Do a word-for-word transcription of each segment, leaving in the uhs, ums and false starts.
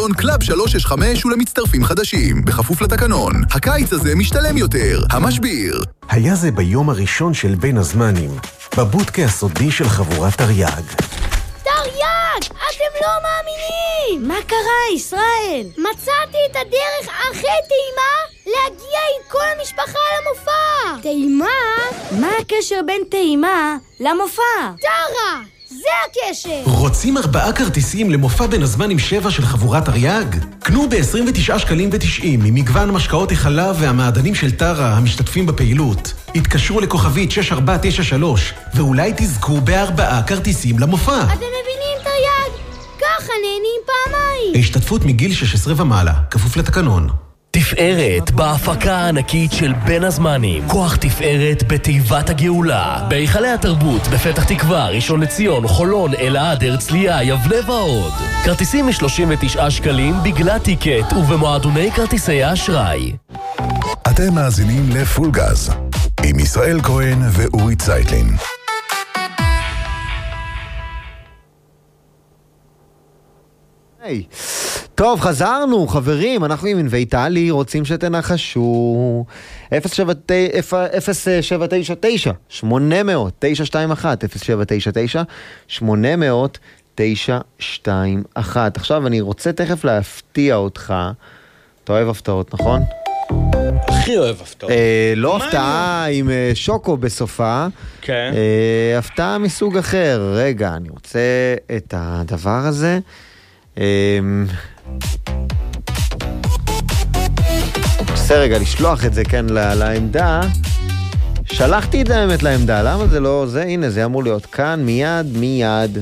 קלאב שלוש שש חמש ולמצטרפים חדשים, בכפוף לתקנון. הקיץ הזה משתלם יותר, המשביר. היה זה ביום הראשון של בין הזמנים, בבודקה הסודי של חבורת תרי"ג. תרי"ג! אתם לא מאמינים! מה קרה, ישראל? מצאתי את הדרך הכי טעימה להגיע עם כל המשפחה למופע. טעימה? מה הקשר בין טעימה למופע? טרה! זה הקשר! רוצים ארבעה כרטיסים למופע בין הזמן עם שבע של חבורת תרי"ג? קנו ב-עשרים ותשעה שקלים ותשעים ממגוון משקאות החלב והמעדנים של טרה המשתתפים בפעילות. התקשרו לכוכבית שש ארבע תשע שלוש ואולי תזכו בארבעה כרטיסים למופע. אתם מבינים תרי"ג? ככה נהנים פעמיים. השתתפות מגיל שש עשרה ומעלה, כפוף לתקנון. תפארת בהפקה הענקית של בין הזמנים. כוח תפארת בתיבת הגאולה. בהיכלי התרבות בפתח תקווה, ראשון לציון, חולון, אלעד, הרצליה, יבנה ועוד. כרטיסים מ-שלושים ותשעה שקלים בגלל טיקט ובמועדוני כרטיסי האשראי. אתם מאזינים לפול גז עם ישראל כהן ואורי צייטלין. היי, טוב, חזרנו, חברים, אנחנו עם אינוויטלי, רוצים שתנחשו. אפס שבע תשע תשע שמונה אפס אפס תשע שתיים אחת אפס שבע תשע תשע שמונה אפס אפס תשע שתיים אחת. עכשיו אני רוצה תכף להפתיע אותך. אתה אוהב הפתעות, נכון? הכי אוהב הפתעות. אה, לא הפתעה עם אה, שוקו בסופה. כן. אה, הפתעה מסוג אחר. רגע, אני רוצה את הדבר הזה. עושה רגע לשלוח את זה כן לעמדה. שלחתי את זה האמת לעמדה, למה זה לא זה? הנה זה אמור להיות כאן מיד מיד.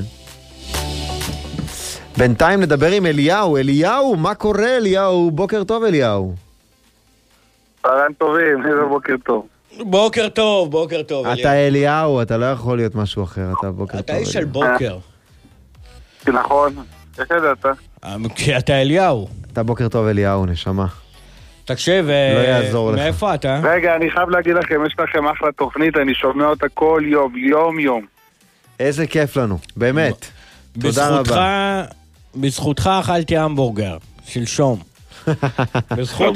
בינתיים נדבר עם אליהו. אליהו, מה קורה אליהו? בוקר טוב אליהו. צהריים טובים, איזה בוקר טוב. בוקר טוב, בוקר טוב. אתה אליהו, אתה לא יכול להיות משהו אחר, אתה בוקר טוב. אתה איש של בוקר. נכון, איך ידעת? כי אתה אליהו. אתה בוקר טוב אליהו, נשמה. תקשיב, לא יעזור לך. מאיפה אתה? רגע, אני חייב להגיד לכם, יש לכם אחלה תוכנית, אני שומע אותה כל יום, יום יום. איזה כיף לנו, באמת. תודה רבה. בזכותך אכלתי המבורגר, שלשום. בזכות...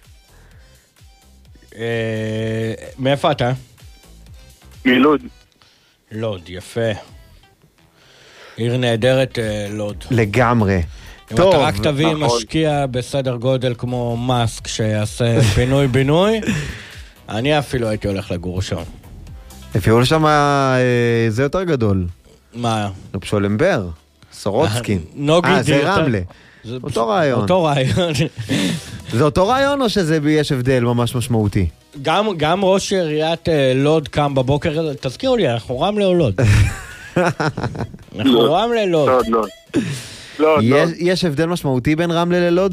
מאיפה אתה? מלוד. לוד, יפה. עיר נהדרת לוד. לגמרי. אם אתה רק תביא משקיע בסדר גודל כמו מאסק שיעשה פינוי בינוי, אני אפילו הייתי הולך לגור שם. אפילו לשם זה יותר גדול. מה? נופשולמבר, סורוצקין. נוגי אה, זה רמלה. אותו רעיון. אותו רעיון. זה אותו רעיון או שזה יש הבדל ממש משמעותי? גם, גם ראש עיריית לוד קם בבוקר, תזכירו לי, אנחנו רמלה או לוד? אנחנו רמלה לוד. לוד, לוד. לוד, יש, לוד. יש הבדל משמעותי בין רמלה ללוד?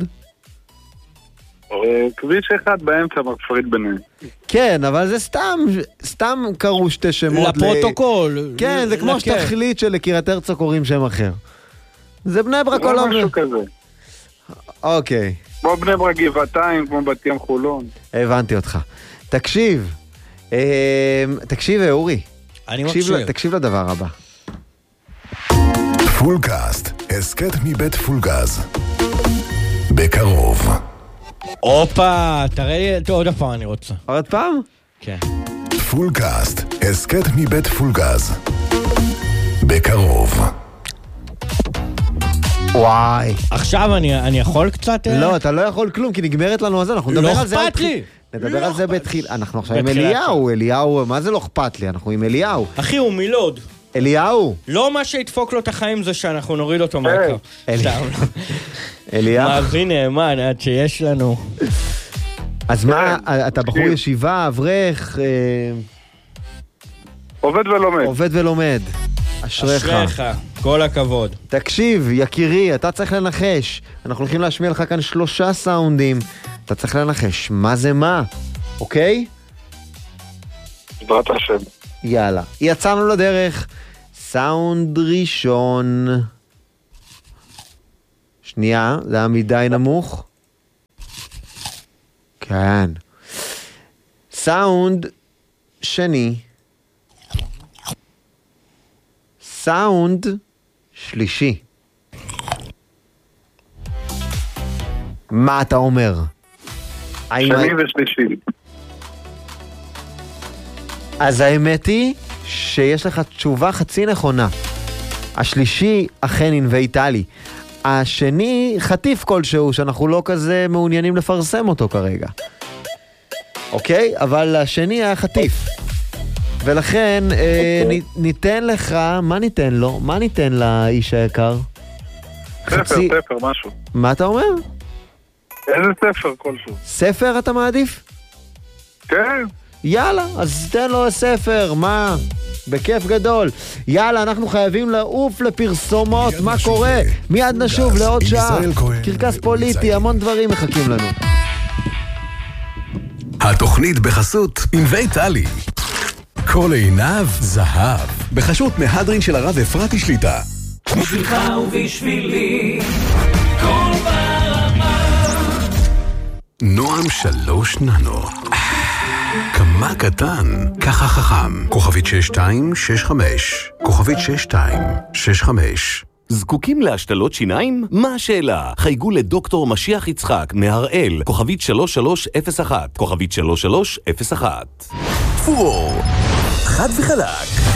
כביש אחד באמצע מפריד ביניהם. כן, אבל זה סתם, סתם קראו שתי שמות. לפרוטוקול. ל... כן, זה כמו שתחליט שלקירת הרצוג קוראים שם אחר. זה בני ברק או לא? משהו כזה. אוקיי. כמו בני ברק גבעתיים, כמו בת ים חולון. הבנתי אותך. תקשיב, תקשיב אורי. אני מקשיב. תקשיב לדבר הבא. פולקאסט, הסקט מבית פולגז. בקרוב. אופה, תראה לי, עוד פעם אני רוצה. עוד פעם? כן. פולקאסט, הסקט מבית פולגז. בקרוב. וואי. עכשיו אני, אני יכול קצת... לא, אתה לא יכול כלום, כי נגמרת לנו על זה, אנחנו נדבר על זה... לא אכפת לי! נדבר על זה בתחיל... אנחנו עכשיו עם אליהו, אליהו, מה זה לא אכפת לי? אנחנו עם אליהו. אחי, הוא מלוד. אליהו. לא מה שידפוק לו את החיים זה שאנחנו נוריד אותו מהקו. אליהו. מאזין נאמן, עד שיש לנו... אז מה, אתה בחור ישיבה, אברך... עובד ולומד. עובד ולומד. אשריך. אשריך, כל הכבוד. תקשיב, יקירי, אתה צריך לנחש. אנחנו הולכים להשמיע לך כאן שלושה סאונדים. אתה צריך לנחש, מה זה מה? אוקיי? בעזרת השם. יאללה. יצאנו לדרך. סאונד ראשון. שנייה, זה היה מדי נמוך. כן. סאונד שני. סאונד שלישי. מה אתה אומר? שני ושלישי. אז האמת היא שיש לך תשובה חצי נכונה. השלישי אכן ענבי טלי. השני חטיף כלשהו שאנחנו לא כזה מעוניינים לפרסם אותו כרגע. אוקיי? אבל השני היה חטיף. ולכן אה, נ, ניתן לך, מה ניתן לו? מה ניתן לאיש היקר? ספר, חצי... ספר, משהו. מה אתה אומר? איזה ספר כלשהו. ספר אתה מעדיף? כן. יאללה, אז תן לו ספר, מה? בכיף גדול. יאללה, אנחנו חייבים לעוף לפרסומות, מה קורה? מיד נשוב לעוד שעה. קרקס פוליטי, המון דברים מחכים לנו. התוכנית בחסות ענבי טלי. כל עיניו זהב. בחסות מהדרין של הרב אפרתי שליטה. בשבילך ובשבילי כל ברמה. נועם שלוש ננו. כמה קטן, ככה חכם. כוכבית שש שתיים שש חמש. כוכבית שש שתיים שש חמש. זקוקים להשתלות שיניים? מה השאלה? חייגו לדוקטור משיח יצחק מהראל, כוכבית שלוש שלוש אפס אחת, כוכבית שלוש שלוש אפס אחת. פור, חד וחלק.